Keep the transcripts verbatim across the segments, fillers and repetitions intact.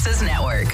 Services Network.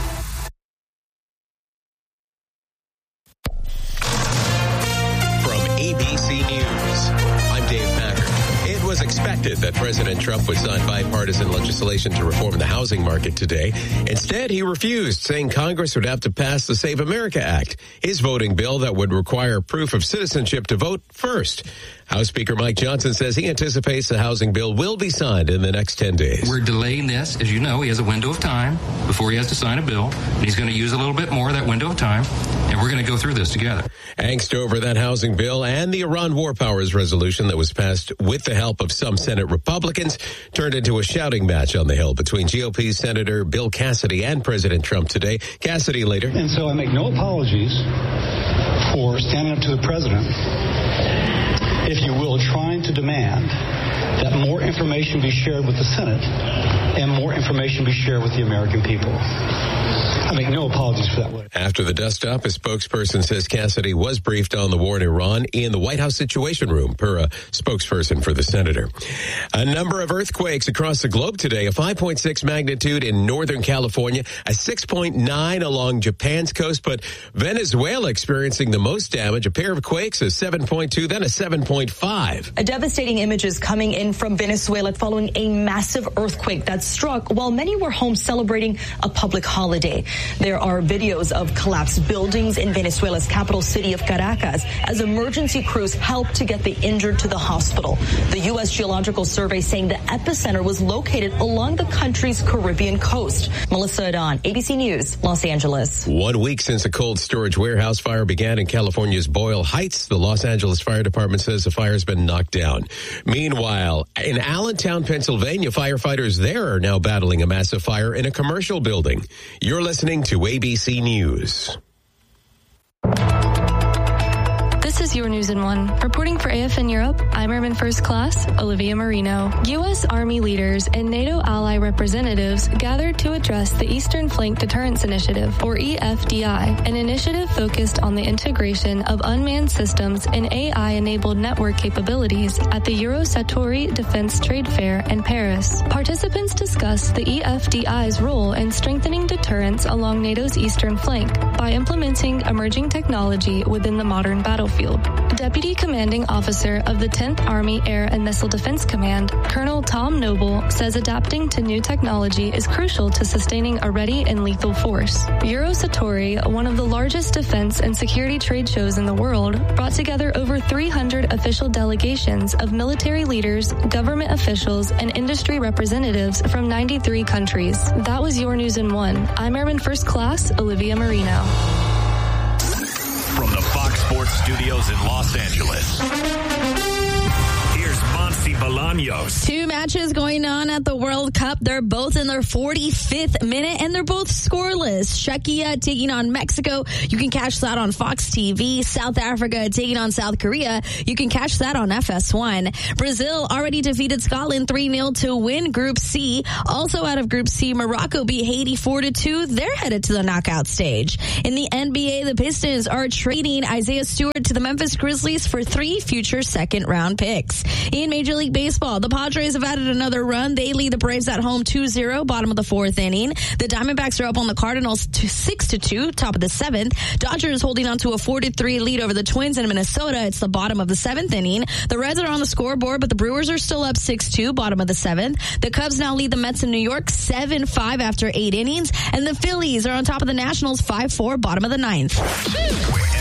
From A B C News, I'm Dave Packer. It was expected that President Trump would sign bipartisan legislation to reform the housing market today. Instead, he refused, saying Congress would have to pass the Save America Act, his voting bill that would require proof of citizenship to vote first. House Speaker Mike Johnson says he anticipates the housing bill will be signed in the next ten days. We're delaying this. As you know, he has a window of time before he has to sign a bill. And he's going to use a little bit more of that window of time. And we're going to go through this together. Angst over that housing bill and the Iran War Powers resolution that was passed with the help of some Senate Republicans turned into a shouting match on the Hill between G O P Senator Bill Cassidy and President Trump today. Cassidy later. And so I make no apologies for standing up to the president, if you will, trying to demand that more information be shared with the Senate and more information be shared with the American people. I make no apologies for that. After the dust-up, a spokesperson says Cassidy was briefed on the war in Iran in the White House Situation Room, per a spokesperson for the senator. A number of earthquakes across the globe today, a five point six magnitude in Northern California, a six point nine along Japan's coast, but Venezuela experiencing the most damage, a pair of quakes, a seven point two, then a seven point five. A devastating image is coming in from Venezuela following a massive earthquake that struck while many were home celebrating a public holiday. There are videos of collapsed buildings in Venezuela's capital city of Caracas as emergency crews help to get the injured to the hospital. The U S Geological Survey saying the epicenter was located along the country's Caribbean coast. Melissa Adon, A B C News, Los Angeles. One week since a cold storage warehouse fire began in California's Boyle Heights, the Los Angeles Fire Department says the fire has been knocked down. Meanwhile, in Allentown, Pennsylvania, firefighters there are now battling a massive fire in a commercial building. You're listening to A B C News. This is your News in One. Reporting for A F N Europe, I'm Airman First Class Olivia Marino. U S. Army leaders and NATO ally representatives gathered to address the Eastern Flank Deterrence Initiative, or E F D I, an initiative focused on the integration of unmanned systems and A I-enabled network capabilities at the Eurosatory Defense Trade Fair in Paris. Participants discussed the E F D I's role in strengthening deterrence along NATO's eastern flank by implementing emerging technology within the modern battlefield. Deputy Commanding Officer of the tenth Army Air and Missile Defense Command, Colonel Tom Noble, says adapting to new technology is crucial to sustaining a ready and lethal force. Eurosatory, one of the largest defense and security trade shows in the world, brought together over three hundred official delegations of military leaders, government officials, and industry representatives from ninety-three countries. That was your News in One. I'm Airman First Class Olivia Marino. From the Fox Sports Studios in Los Angeles, here's Monsi Bolaños. Two matches going on at the World Cup. They're both in their forty-fifth minute, and they're both scoreless. Czechia taking on Mexico. You can catch that on Fox T V. South Africa taking on South Korea. You can catch that on F S one. Brazil already defeated Scotland three nil to win Group C. Also out of Group C, Morocco beat Haiti four to two. They're headed to the knockout stage. In the N B A, the Pistons are trading Isaiah Stewart to the Memphis Grizzlies for three future second-round picks. In Major League Baseball, the Padres have added another run. They lead the Braves at home two zero, bottom of the fourth inning. The Diamondbacks are up on the Cardinals to six to two, top of the seventh. Dodgers holding on to a four to three lead over the Twins in Minnesota. It's the bottom of the seventh inning. The Reds are on the scoreboard, but the Brewers are still up six two, bottom of the seventh. The Cubs now lead the Mets in New York seven five after eight innings. And the Phillies are on top of the Nationals five four, bottom of the ninth.